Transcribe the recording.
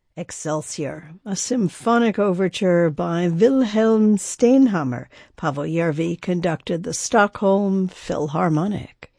Excelsior, a symphonic overture by Wilhelm Steinhammer. Paavo Järvi conducted the Stockholm Philharmonic.